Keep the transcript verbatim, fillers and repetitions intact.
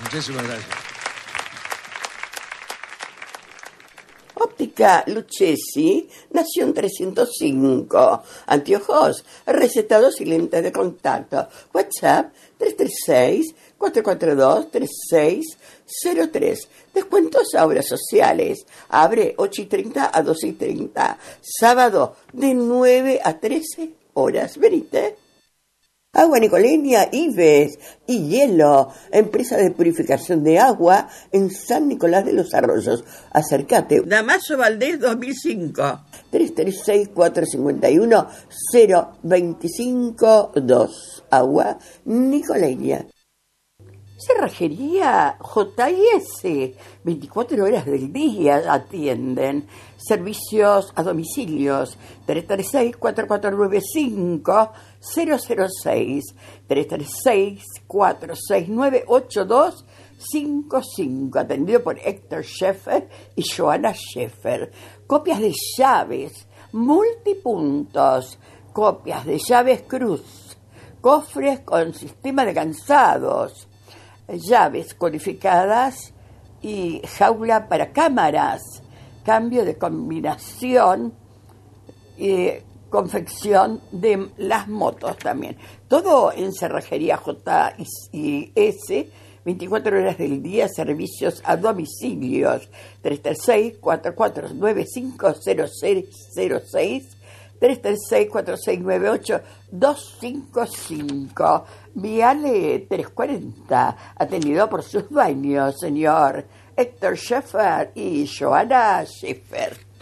Muchísimas gracias. Óptica Lucchesi nació en trescientos cinco. Anteojos, recetados y lentes de contacto. WhatsApp tres tres seis, cuatro cuatro dos, tres seis cero tres. Descuentos a obras sociales. Abre ocho y treinta a doce y treinta. Sábado de nueve a trece horas. Venite. Agua Nicoleña, Ives y Hielo, empresa de purificación de agua en San Nicolás de los Arroyos. Acércate. Damaso Valdés dos mil cinco. tres tres seis, cuatro cinco uno, cero dos cinco dos. Agua Nicoleña. Cerrajería J y S, veinticuatro horas del día atienden. Servicios a domicilios, tres tres seis, cuatro cuatro nueve cinco, cero cero seis, tres tres seis, cuatro seis nueve, ocho dos cinco cinco, atendido por Héctor Scheffer y Joana Scheffer. Copias de llaves, multipuntos, copias de llaves cruz, cofres con sistema de cansados, llaves codificadas y jaula para cámaras, cambio de combinación y confección de las motos también. Todo en Cerrajería J y S, veinticuatro horas del día, servicios a domicilios, tres tres seis, cuatro cuatro nueve cinco, cero seis cero seis, tres tres seis, cuatro seis nueve ocho, dos cinco cinco. Viale trescientos cuarenta, atendido por sus dueños, señor Héctor Scheffer y Joana Scheffer.